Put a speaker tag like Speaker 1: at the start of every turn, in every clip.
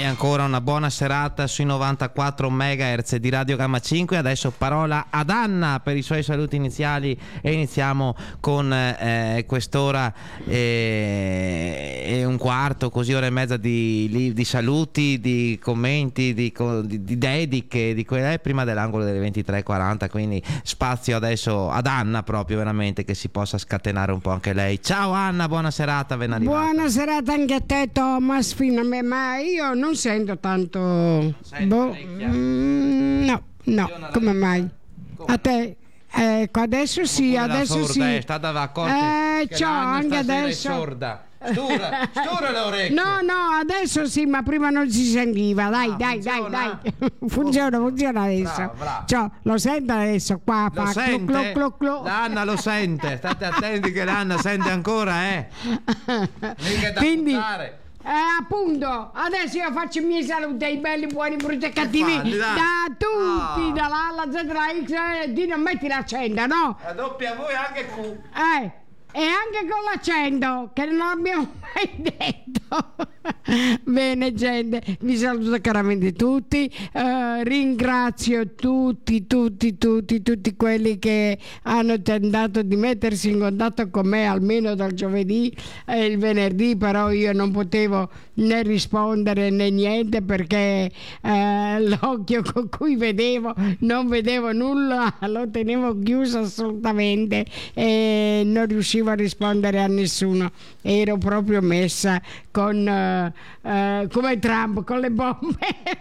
Speaker 1: E ancora una buona serata sui 94 MHz di Radio Gamma 5. Adesso parola ad Anna per i suoi saluti iniziali e iniziamo con quest'ora e un quarto, così ora e mezza di saluti, di commenti, di dediche, di quelle prima dell'angolo delle 23:40, quindi spazio adesso ad Anna proprio veramente, che si possa scatenare un po' anche lei. Ciao Anna, buona serata, ben arrivata.
Speaker 2: Buona serata anche a te Thomas, fino a me, ma io non sento tanto. No, come mai? Come? A te? Ecco, adesso sì, adesso sì.
Speaker 1: È stata d'accordo.
Speaker 2: Ciao, anche adesso.
Speaker 1: È sorda. Stura le orecchie.
Speaker 2: No, adesso sì, ma prima non si sentiva. Dai. Funziona adesso.
Speaker 1: Bravo.
Speaker 2: Ciao, lo sento adesso qua.
Speaker 1: Lo sente? L'Anna lo sente. State attenti che l'Anna sente ancora, Mica da
Speaker 2: quindi
Speaker 1: buttare.
Speaker 2: Appunto, adesso io faccio i miei saluti ai belli, buoni, brutti e cattivi da tutti, dalla A alla Z, alla X, di non metti l'accento, no?
Speaker 1: La doppia V e anche Q.
Speaker 2: E anche con l'accento, che non abbiamo mai detto. Bene gente, vi saluto caramente tutti, ringrazio tutti quelli che hanno tentato di mettersi in contatto con me almeno dal giovedì e il venerdì, però io non potevo né rispondere né niente perché l'occhio con cui non vedevo nulla, lo tenevo chiuso assolutamente e non riuscivo a rispondere a nessuno, ero proprio messa con come Trump con le bombe.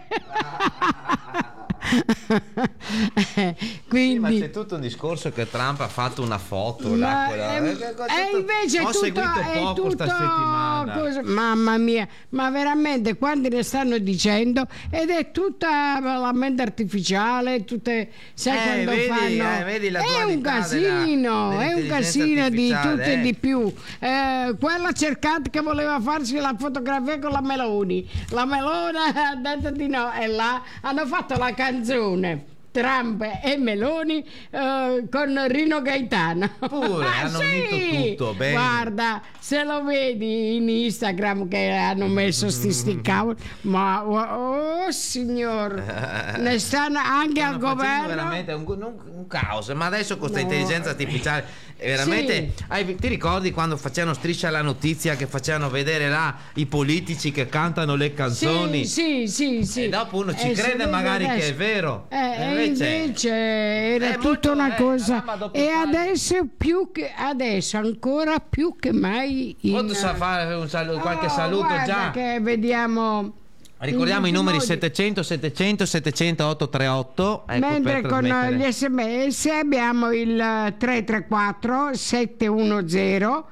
Speaker 2: Quindi
Speaker 1: ma c'è tutto un discorso che Trump ha fatto una foto là,
Speaker 2: e invece
Speaker 1: ho seguito poco sta settimana.
Speaker 2: Mamma mia, ma veramente quanti ne stanno dicendo, ed è tutta la mente artificiale, tutte, sai, quando fanno
Speaker 1: vedi
Speaker 2: è un casino di tutto e di più. Quella cercata che voleva farsi la fotografia con la Meloni ha detto di no, e là hanno fatto la canzone Trump e Meloni con Rino Gaetano.
Speaker 1: Pure hanno unito tutto bene.
Speaker 2: Guarda, se lo vedi in Instagram che hanno messo sti cavoli, ma oh signor, ne stanno anche al governo
Speaker 1: veramente un caos. Ma adesso con questa intelligenza artificiale veramente ti ricordi quando facevano Striscia la notizia, che facevano vedere là i politici che cantano le canzoni?
Speaker 2: Sì.
Speaker 1: E dopo uno ci crede magari adesso, che è vero,
Speaker 2: invece era tutta una cosa, e adesso ancora più che mai
Speaker 1: sa fare qualche saluto già
Speaker 2: che vediamo.
Speaker 1: Ricordiamo i numeri 700 838,
Speaker 2: mentre con gli SMS abbiamo il 334 710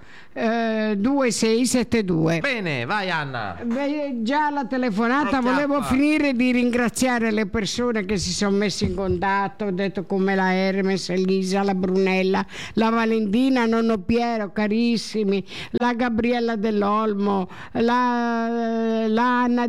Speaker 2: 2672.
Speaker 1: Bene, vai Anna.
Speaker 2: Già la telefonata, volevo finire di ringraziare le persone che si sono messe in contatto, ho detto come la Hermes, Elisa, la Brunella, la Valentina, nonno Piero, carissimi, la Gabriella dell'Olmo, l'Anna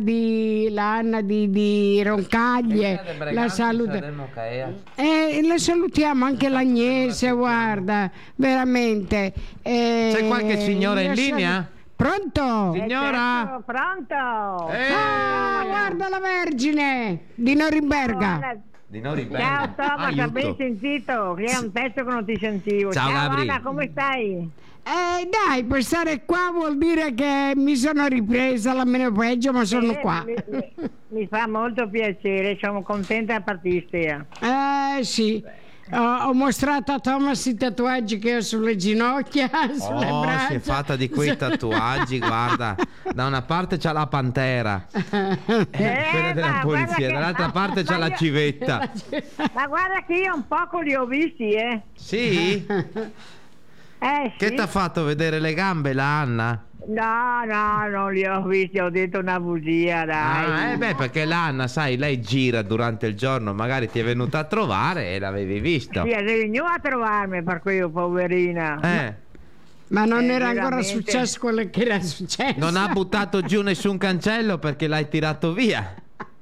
Speaker 2: di Roncaglie, la saluto. La salutiamo anche l'Agnese, guarda, veramente.
Speaker 1: C'è qualche signora in linea?
Speaker 2: Pronto?
Speaker 3: Signora? Pronto?
Speaker 2: Guarda la Vergine di Norimberga.
Speaker 3: Ciao Thomas, ben sentito, che è un pezzo che non ti sentivo.
Speaker 1: Ciao Gabri.
Speaker 3: Anna, come stai?
Speaker 2: Dai, per stare qua vuol dire che mi sono ripresa, la meno peggio, ma sono qua.
Speaker 3: Mi fa molto piacere, sono contenta a partire.
Speaker 2: Sì. Ho mostrato a Thomas i tatuaggi che ho sulle ginocchia, sulle braccia.
Speaker 1: Si è fatta di quei tatuaggi, guarda, da una parte c'ha la pantera, quella della polizia, dall'altra parte c'ha la civetta.
Speaker 3: Ma guarda che io un poco li ho visti,
Speaker 1: Sì? Che t'ha fatto vedere le gambe la Anna?
Speaker 3: No, non li ho visti, ho detto una bugia, dai.
Speaker 1: Perché l'Anna, sai, lei gira durante il giorno, magari ti è venuta a trovare e l'avevi visto.
Speaker 3: Sì, è venuta a trovarmi, per cui poverina.
Speaker 2: Ma non era ancora successo quello che era successo.
Speaker 1: Non ha buttato giù nessun cancello perché l'hai tirato via.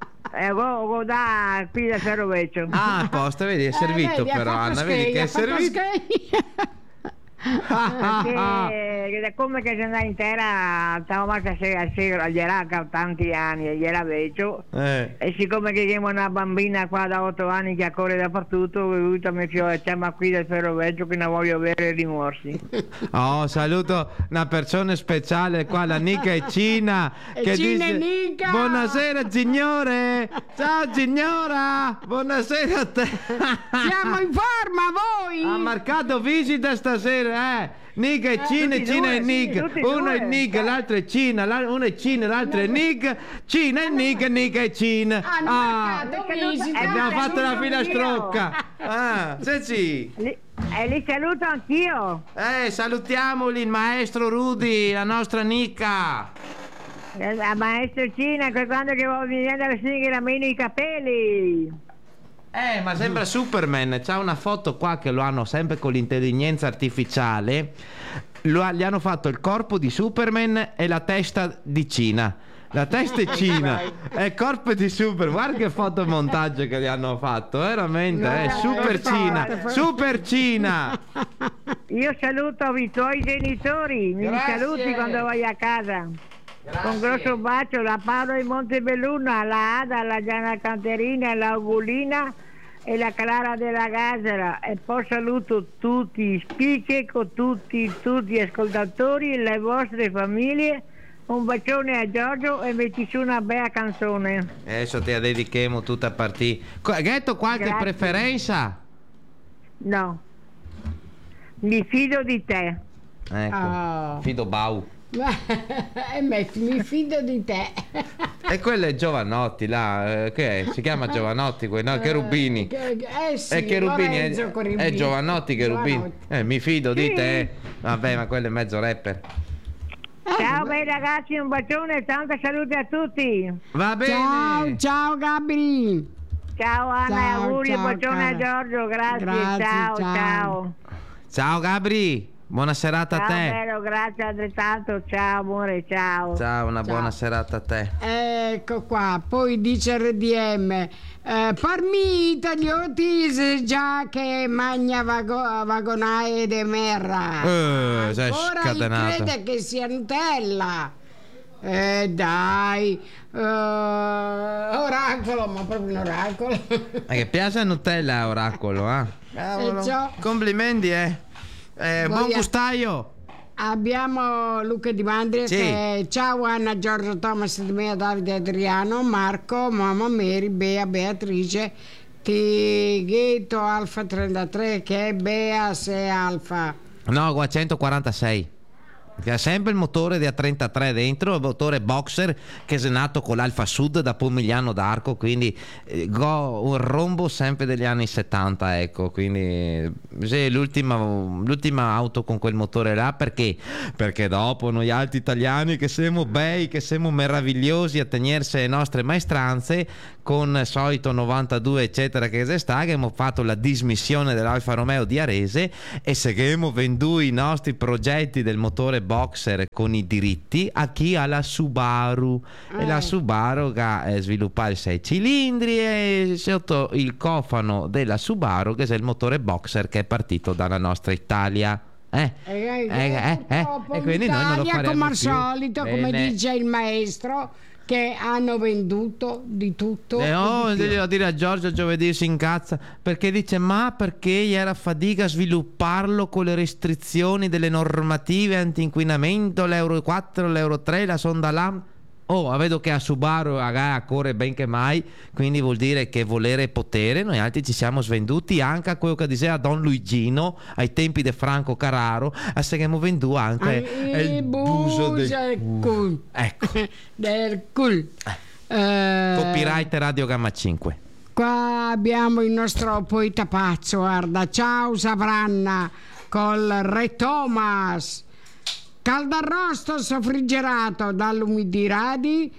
Speaker 3: Qui da Ferroveccio.
Speaker 1: Apposta, vedi, è servito però, Anna, vedi che è servito.
Speaker 3: Che come che se andava in terra, stavamo a sera, gli era tanti anni, gli era vecchio, e siccome che abbiamo una bambina qua da 8 anni che corre dappertutto, ho voluto mi chiama qui del ferro vecchio che non voglio avere rimorsi.
Speaker 1: Oh, saluto una persona speciale qua, la Nica e Cina, che
Speaker 2: Cina
Speaker 1: dice:
Speaker 2: e Nica!
Speaker 1: buonasera signore, ciao signora, buonasera a te.
Speaker 2: Siamo in forma, voi!
Speaker 1: Ha marcato visita stasera, Nica e Cina,
Speaker 3: tutti
Speaker 1: Cina
Speaker 3: due,
Speaker 1: e Nica.
Speaker 3: tutti
Speaker 1: Uno
Speaker 3: due.
Speaker 1: è Nica, l'altro è Cina, uno è Cina, l'altro è Nica. Cina e Nica, Nica e Cina.
Speaker 2: Hanno marcato visita.
Speaker 1: Abbiamo fatto la
Speaker 3: saluto
Speaker 1: filastrocca. Sì.
Speaker 3: E li saluto anch'io.
Speaker 1: Salutiamoli il maestro Rudy, la nostra Nica.
Speaker 3: Maestro Cina, quando che mi viene a singere meno i capelli.
Speaker 1: Ma sembra Superman. C'ha una foto qua che lo hanno sempre con l'intelligenza artificiale. Gli hanno fatto il corpo di Superman e la testa di Cina. La testa è Cina e il corpo è di Superman. Guarda che fotomontaggio che gli hanno fatto, veramente. Super Cina, Super Cina.
Speaker 3: Io saluto i tuoi genitori, mi
Speaker 1: Grazie.
Speaker 3: saluti quando vai a casa.
Speaker 1: Grazie.
Speaker 3: Un grosso bacio, la Paolo di Montebelluno, alla Ada, alla Gianna Canterina, alla Ugolina e la Clara della Gasera. E poi saluto tutti i speaker, con tutti gli ascoltatori e le vostre famiglie. Un bacione a Giorgio e metti su una bella canzone.
Speaker 1: Adesso ti dedichiamo tutta a partire. Hai detto qualche
Speaker 3: Grazie.
Speaker 1: preferenza?
Speaker 3: No, mi fido di te.
Speaker 1: Ecco,
Speaker 2: Oh.
Speaker 1: Fido Bau.
Speaker 2: Mi fido di te.
Speaker 1: E quello è Giovanotti là, che è? Si chiama Giovanotti, no? Cherubini.
Speaker 2: Sì,
Speaker 1: È Cherubini,
Speaker 2: Lorenzo Cherubini.
Speaker 1: è Giovanotti Cherubini.
Speaker 2: Giovanotti.
Speaker 1: Mi fido di te. Vabbè, ma quello è mezzo rapper.
Speaker 3: Ciao bei ragazzi, un bacione e tanta salute a tutti.
Speaker 1: Va bene.
Speaker 2: Ciao Gabri.
Speaker 3: Ciao Anna e
Speaker 2: Ciao,
Speaker 3: auguri, un
Speaker 2: ciao,
Speaker 3: bacione a
Speaker 2: cara.
Speaker 3: Giorgio, grazie,
Speaker 2: Grazie,
Speaker 3: ciao,
Speaker 2: ciao.
Speaker 3: ciao.
Speaker 1: Ciao Gabri, buona serata
Speaker 3: Ciao
Speaker 1: a te.
Speaker 3: bello, grazie altrettanto, ciao amore, ciao.
Speaker 1: Ciao, una
Speaker 2: Ciao.
Speaker 1: buona serata a te.
Speaker 2: Ecco qua, poi dice RDM, parmi italioti già che magna vagonaie de merra.
Speaker 1: Sei
Speaker 2: Ora
Speaker 1: scatenato.
Speaker 2: crede che sia Nutella. Dai, oracolo, ma proprio un oracolo.
Speaker 1: Che piace a Nutella, oracolo,
Speaker 2: E ciò.
Speaker 1: Complimenti, buon
Speaker 2: Voi-
Speaker 1: gustaio.
Speaker 2: Abbiamo Luca Di Mandria
Speaker 1: Sì.
Speaker 2: che ciao Anna, Giorgio, Thomas, Mia, Davide, Adriano, Marco, mamma Mary, Bea, Beatrice, Tighetto Alfa 33 che è Bea se Alfa.
Speaker 1: No, qua 146. Che ha sempre il motore di A33 dentro, il motore boxer che è nato con l'Alfa Sud da Pomigliano d'Arco, quindi un rombo sempre degli anni 70, ecco, quindi sì, l'ultima auto con quel motore là, perché dopo noi altri italiani che siamo bei, che siamo meravigliosi a tenersi le nostre maestranze con il solito 92 eccetera che sta, che abbiamo fatto la dismissione dell'Alfa Romeo di Arese e se che abbiamo venduto i nostri progetti del motore boxer con i diritti a chi ha la Subaru e la Subaru che sviluppa il 6 cilindri e sotto il cofano della Subaru che è il motore boxer che è partito dalla nostraItalia.
Speaker 2: Purtroppo
Speaker 1: E quindi noi non lo
Speaker 2: l'Italia,
Speaker 1: faremo
Speaker 2: come al
Speaker 1: più.
Speaker 2: solito, come
Speaker 1: Bene.
Speaker 2: dice il maestro, che hanno venduto di tutto. e
Speaker 1: No,
Speaker 2: di più.
Speaker 1: devo dire a Giorgio giovedì si incazza perché dice ma perché gli era fatica a svilupparlo con le restrizioni delle normative anti-inquinamento, l'Euro 4, l'Euro 3, la sonda LAM. Vedo che a Subaru a gara corre ben che mai, quindi vuol dire che volere e potere. Noi altri ci siamo svenduti anche a quello che diceva Don Luigino ai tempi di Franco Carraro, a se che abbiamo venduto anche il buso del
Speaker 2: cul.
Speaker 1: Ecco,
Speaker 2: Del cul.
Speaker 1: copyright Radio Gamma 5.
Speaker 2: Qua abbiamo il nostro poeta pazzo, guarda. Ciao Savranna col Re Thomas. Caldarrosto soffriggerato dall'umidiradi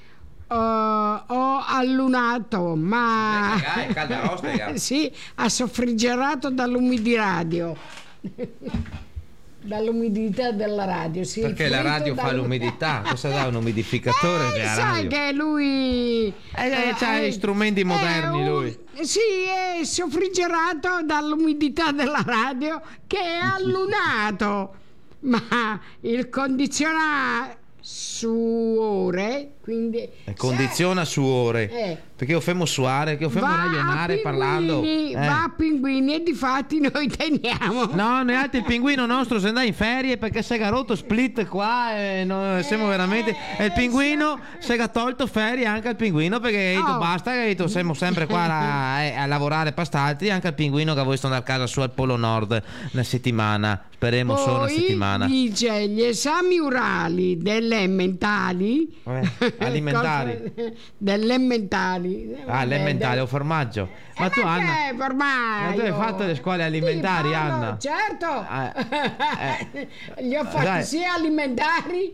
Speaker 2: o allunato, ma sì, ha soffriggerato dall'umidiradio. dall'umidità della radio.
Speaker 1: Perché la radio fa l'umidità, cosa dà un umidificatore della
Speaker 2: sai
Speaker 1: radio?
Speaker 2: che lui
Speaker 1: C'ha strumenti moderni lui.
Speaker 2: Sì, è soffriggerato dall'umidità della radio che è allunato, ma il condiziona su ore, quindi
Speaker 1: Condiziona su ore. Perché io famo suare, che io famo ragionare parlando.
Speaker 2: Va a Pinguini e difatti noi teniamo.
Speaker 1: No, neanche il pinguino nostro se andà in ferie perché si è rotto split qua e noi siamo veramente. E il pinguino si è tolto ferie anche al pinguino perché basta che siamo sempre qua a lavorare per st'altri, anche al pinguino che voi stanno a casa su al Polo Nord una settimana. Speriamo solo una settimana.
Speaker 2: Dice gli esami orali delle elementali
Speaker 1: alimentari.
Speaker 2: delle elementari.
Speaker 1: Elementari o formaggio. Ma tu Anna, ma tu hai fatto le scuole alimentari, Anna?
Speaker 2: Certo. Li ho fatti sia alimentari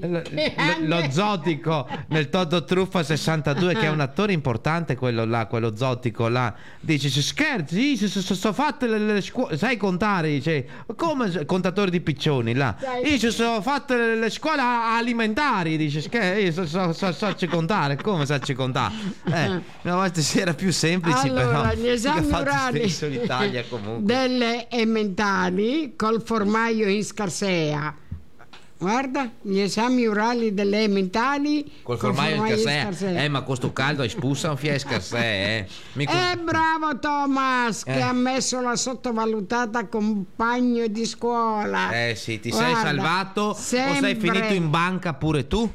Speaker 1: lo Zotico nel Toto Truffa 62 che è un attore importante quello là, quello Zotico là, dice se scherzi, sono fatte le scuole, sai contare, dice come contatore di piccioni là, dice sono fatte le scuole alimentari, dice scherzi, so contare, come sacci contare, una volta si era più semplici,
Speaker 2: allora,
Speaker 1: però
Speaker 2: gli esami orali
Speaker 1: l'Italia comunque
Speaker 2: delle elementari col formaio in scarsea. Guarda, gli esami orali delle elementari
Speaker 1: col formaio in scarsea. Ma con sto caldo espulsa un fia in scarsea.
Speaker 2: Bravo Thomas che ha messo la sottovalutata compagno di scuola.
Speaker 1: Sì, ti sei salvato o sei finito in banca pure tu?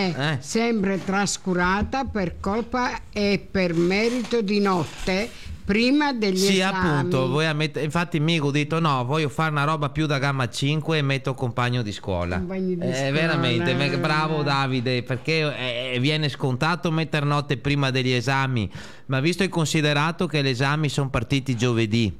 Speaker 2: Sempre trascurata per colpa e per merito di notte prima degli esami.
Speaker 1: Sì, appunto, infatti mi ho detto no, voglio fare una roba più da gamma 5 e metto compagno di scuola. Veramente, bravo Davide, perché viene scontato mettere notte prima degli esami, ma visto e considerato che gli esami sono partiti giovedì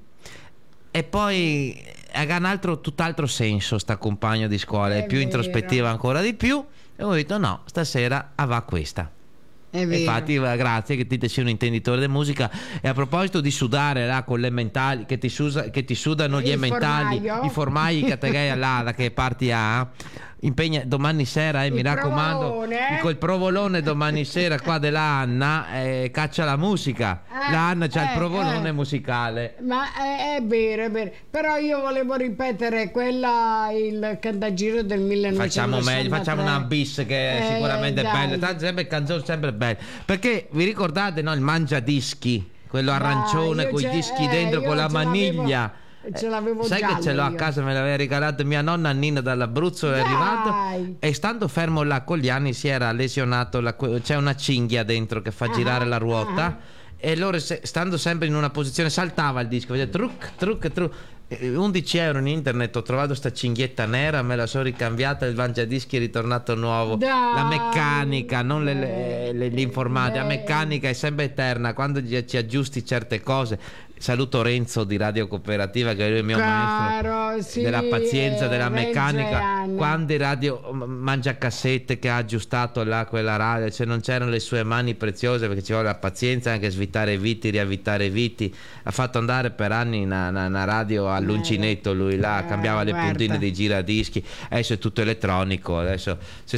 Speaker 1: e poi ha tutt'altro senso sta compagno di scuola, è più vero. Introspettiva ancora di più e ho detto no, stasera va questa. Infatti grazie che ti sei un intenditore di musica. E a proposito di sudare là con le mentali che ti sudano gli elementali, i formai che te gai là da che parti impegna domani sera mi raccomando col provolone domani sera qua dell'Anna caccia la musica, l'Anna c'ha il provolone musicale,
Speaker 2: ma è vero, però io volevo ripetere il cantagiro del 1963.
Speaker 1: facciamo una bis che è sicuramente bella, tanto sempre canzoni sempre belle, perché vi ricordate il mangiadischi, quello arancione con i dischi dentro con la maniglia.
Speaker 2: Ce l'avevo
Speaker 1: sai che ce l'ho a casa, me l'aveva regalato mia nonna Nina dall'Abruzzo, è arrivato e stando fermo là con gli anni si era lesionato c'è una cinghia dentro che fa girare la ruota e loro stando sempre in una posizione saltava il disco, faceva truc 11 euro in internet ho trovato sta cinghietta nera, me la sono ricambiata, il mangiadischi è ritornato nuovo. La meccanica, non l'informatica, la meccanica è sempre eterna quando ci aggiusti certe cose. Saluto Renzo di Radio Cooperativa che è il mio maestro della pazienza, della meccanica, quando il radio mangiacassette che ha aggiustato là quella radio, cioè non c'erano le sue mani preziose perché ci vuole la pazienza anche svitare viti, riavvitare viti, ha fatto andare per anni una radio all'uncinetto lui là, cambiava le puntine dei giradischi, adesso è tutto elettronico, adesso se